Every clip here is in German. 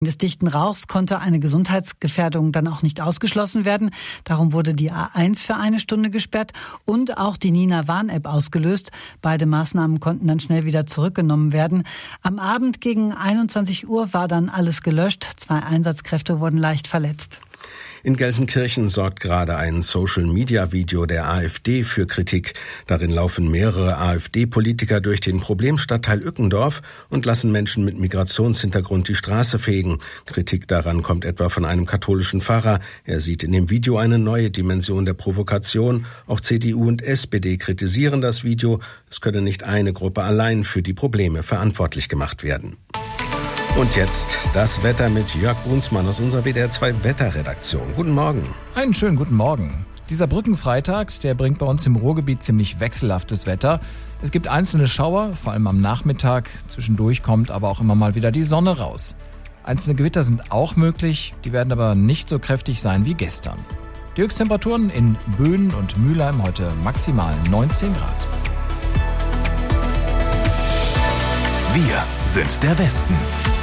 Des dichten Rauchs konnte eine Gesundheitsgefährdung dann auch nicht ausgeschlossen werden. Darum wurde die A1 für 1 Stunde gesperrt und auch die Nina-Warn-App ausgelöst. Beide Maßnahmen konnten dann schnell wieder zurückgenommen werden. Am Abend gegen 21 Uhr war dann alles gelöscht. 2 Einsatzkräfte wurden leicht verletzt. In Gelsenkirchen sorgt gerade ein Social-Media-Video der AfD für Kritik. Darin laufen mehrere AfD-Politiker durch den Problemstadtteil Ückendorf und lassen Menschen mit Migrationshintergrund die Straße fegen. Kritik daran kommt etwa von einem katholischen Pfarrer. Er sieht in dem Video eine neue Dimension der Provokation. Auch CDU und SPD kritisieren das Video. Es könne nicht eine Gruppe allein für die Probleme verantwortlich gemacht werden. Und jetzt das Wetter mit Jörg Brunsmann aus unserer WDR 2 Wetterredaktion. Guten Morgen. Einen schönen guten Morgen. Dieser Brückenfreitag, der bringt bei uns im Ruhrgebiet ziemlich wechselhaftes Wetter. Es gibt einzelne Schauer, vor allem am Nachmittag. Zwischendurch kommt aber auch immer mal wieder die Sonne raus. Einzelne Gewitter sind auch möglich, die werden aber nicht so kräftig sein wie gestern. Die Höchsttemperaturen in Böen und Mülheim heute maximal 19 Grad. Wir sind der Westen.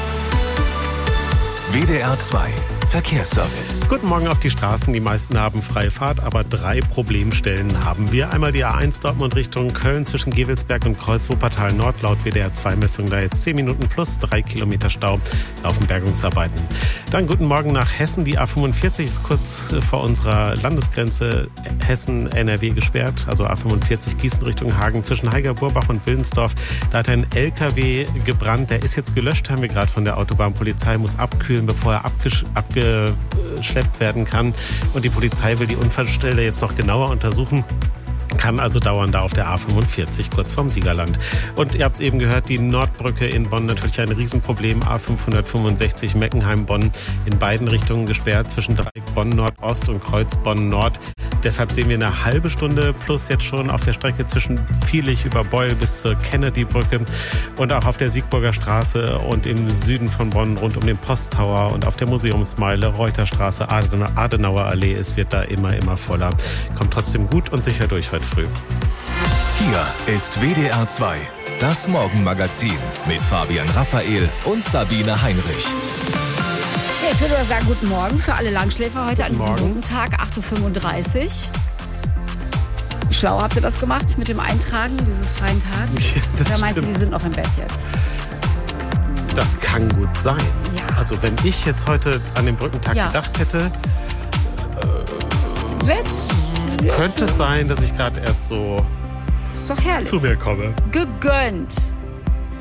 WDR 2 Verkehrsservice. Guten Morgen auf die Straßen. Die meisten haben freie Fahrt, aber 3 Problemstellen haben wir. Einmal die A1 Dortmund Richtung Köln zwischen Gewelsberg und Kreuz Wuppertal Nord. Laut WDR 2 Messung da jetzt 10 Minuten plus 3 Kilometer Stau. Laufen Bergungsarbeiten. Dann guten Morgen nach Hessen. Die A45 ist kurz vor unserer Landesgrenze Hessen-NRW gesperrt. Also A45 Gießen Richtung Hagen zwischen Heiger-Burbach und Wilnsdorf. Da hat ein LKW gebrannt. Der ist jetzt gelöscht, haben wir gerade von der Autobahnpolizei. Muss abkühlen, bevor er abgeschleppt werden kann. Und die Polizei will die Unfallstelle jetzt noch genauer untersuchen. Kann also dauern da auf der A45 kurz vorm Siegerland. Und ihr habt es eben gehört, die Nordbrücke in Bonn natürlich ein Riesenproblem. A565 Meckenheim-Bonn in beiden Richtungen gesperrt zwischen Dreieck Bonn Nordost und Kreuz Bonn Nord. Deshalb sehen wir eine halbe Stunde plus jetzt schon auf der Strecke zwischen Vielich über Beul bis zur Kennedy-Brücke und auch auf der Siegburger Straße und im Süden von Bonn rund um den Posttower und auf der Museumsmeile, Reuterstraße, Adenauer Allee. Es wird da immer voller. Kommt trotzdem gut und sicher durch heute früh. Hier ist WDR 2, das Morgenmagazin mit Fabian Raphael und Sabine Heinrich. Ich würde sagen, guten Morgen für alle Langschläfer heute an diesem guten Tag, 8.35 Uhr. Schlau habt ihr das gemacht mit dem Eintragen dieses freien Tages? Ja, Oder meinst du, stimmt. die sind noch im Bett jetzt? Das kann gut sein. Ja. Also wenn ich jetzt heute an den Brückentag gedacht hätte, könnte es sein, dass ich gerade erst so Ist doch herrlich. zu mir komme. Gegönnt.